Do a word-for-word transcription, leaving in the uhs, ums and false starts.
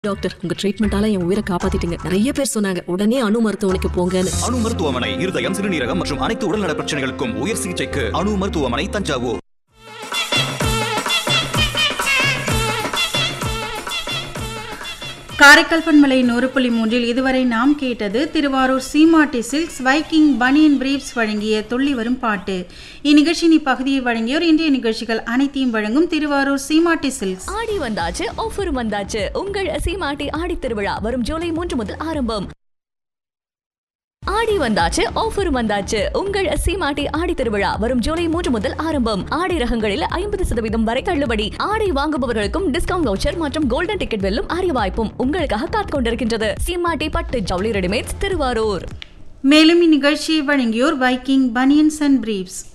Doctor, உங்க ட்ரீட்மெண்டால என் உயிரை காப்பாத்திட்டீங்க. நிறைய பேர் சொன்னாங்க உடனே அணு மருத்துவமனைக்கு போங்கன்னு. அணு மருத்துவமனை இருதயம், சிறுநீரகம் மற்றும் அனைத்து உடல்நல பிரச்சனைகளுக்கும் உயர் சிகிச்சைக்கு அணு மருத்துவமனை, தஞ்சாவூர். காரைக்கால் பண்பலை நூறு புள்ளி மூன்றில் இதுவரை நாம் கேட்டது திருவாரூர் சீமாட்டி சில்க்ஸ் வைக்கிங் பனியன் பிரீப்ஸ் வழங்கிய துள்ளி வரும் பாட்டு. இந்நிகழ்ச்சியின் இப்பகுதியை வழங்கியோர் இன்றைய நிகழ்ச்சிகள் அனைத்தையும் வழங்கும் திருவாரூர் சீமாட்டி சில்க்ஸ். ஆடி வந்தாச்சு, ஆஃபர் வந்தாச்சு. உங்கள் சீமாட்டி ஆடி திருவிழா வரும் ஜூலை மூன்று முதல் ஆரம்பம். ஆடி வந்தாச்சு, ஆஃபர் வந்தாச்சு. உங்கள் சீமாட்டி ஆடி திருவிழா வரும் ஜூலை மூன்று முதல் ஆரம்பம். ஆடி ரகங்களில் ஐம்பது சதவீதம் வரை தள்ளுபடி. ஆடை வாங்குபவர்களுக்கும் டிஸ்கவுண்ட் வவுச்சர் மற்றும் கோல்டன் டிக்கெட் வெல்லும் அரிய வாய்ப்பும் உங்களுக்காக காத்துக் கொண்டிருக்கின்றது. சீமாட்டி பட்டு ஜவுளி ரெடிமேட்ஸ், திருவாரூர். மேலும் இந்நிகழ்ச்சியை வழங்கியோர் வைக்கிங் பனியன்ஸ் அண்ட் பிரீப்ஸ்.